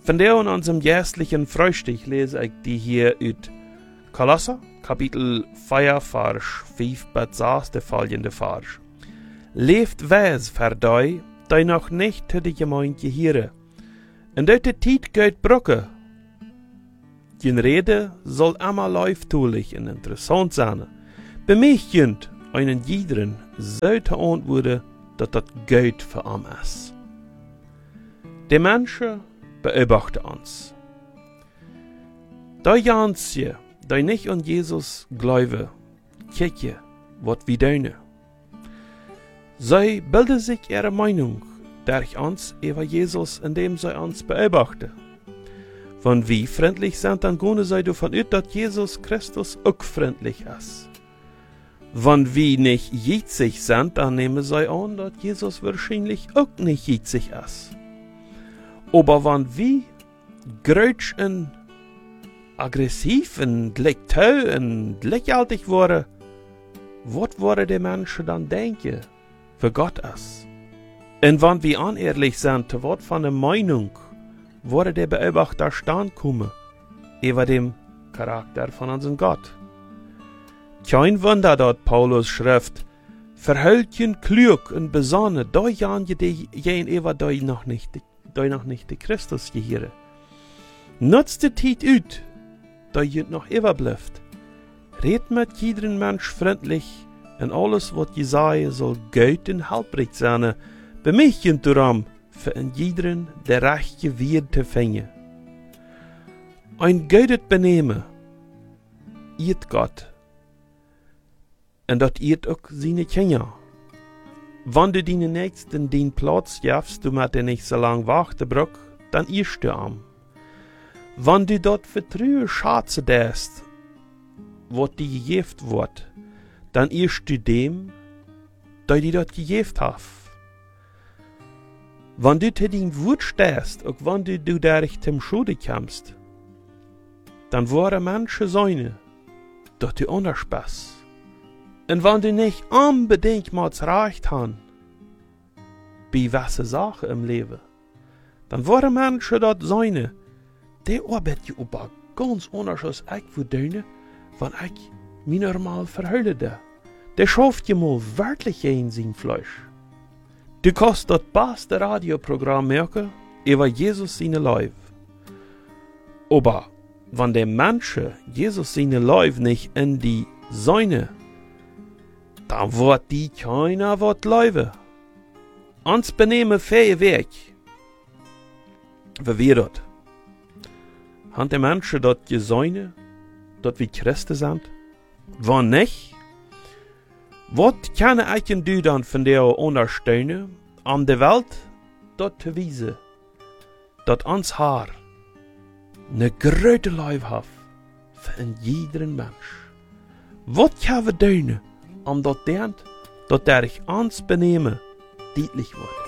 Vandaar in unserem jährlichen Frühstück lese ich die hier uit Kolosser, Kapitel 4, Vers 5 bis 6, der folgende Vers. Leeft wees voor die nog nicht te de gemeente hieren. En uit de tijd geht brukke. Die Rede soll immer leuftulich und interessant sein. Bei mich jünt einen jiederen sollte antworten, dass das Geld für am ist. Die Menschen beobachten uns. Die Jansie, die nicht an Jesus glauben, kijken, was wir tun. Sie bilden sich ihre Meinung durch uns über Jesus, indem sie uns beobachten. Wenn wir freundlich sind, dann gehen sie davon aus, dass Jesus Christus auch freundlich ist. Wenn wir nicht jitzig sind, dann nehmen sie an, dass Jesus wahrscheinlich auch nicht jitzig ist. Aber wenn wir grötsch und aggressiv und lektöh und lächerlich waren, was würden die Menschen dann denken, für Gott ist? Und wenn wir unehrlich sind, zu Wort von der Meinung, würde der Beobachter stand kommen, über dem Charakter von unserem Gott. Kein Wunder, dort Paulus schrift, verhültjen klug und besonnen, da jan je jen über die noch nicht die Christus gehören. Nutzt die Zeit ut, da jüt noch überbleibt. Red mit jedem Mensch freundlich, und alles, was je sei, soll gut und halbrecht sein. Bei mich jüt darum, für in jederen der rechte Wied zu finden. Ein gutes Benehmen, irrt Gott, und dat irrt auch seine Kinder. Wenn du deinen Nächsten den Platz gibst, du mit nicht so lang warten brauchst, dann irrst du am. Wenn du dort vertrühe Schatze däst, was dir gegeben wird, dann irrst du dem, der dir dort gegeben hat. Wenn du zu deinem Wut stehst, auch wenn du dadurch zum Schulde kommst, dann waren Menschen seine, dass du anders bist. Und wenn du nicht unbedingt mal Recht hast, bei welchen Sachen im Leben, dann waren Menschen dort seine, die arbeiten aber ganz anders als ich würde tun, wenn ich mich normal verhalte. Der schafft ja mal wirklich in sein Fleisch. Du kannst das beste Radioprogramm merken über Jesus seine Leib. Aber wenn der Mensch Jesus seine Leib nicht in die Seine, dann wird die keiner was leben. Uns benehmen fähig weg. Wie wir das? Haben die Menschen dort gesäune, dort wie Christen sind? Wenn nicht, was kann ich denn dann von der unterstützen, an der Welt dort zu wiesen, dass uns Haar eine große Leib hat für jeden Mensch? Was kann wir tun, dat dient, dat durch uns benehmen deutlich wird.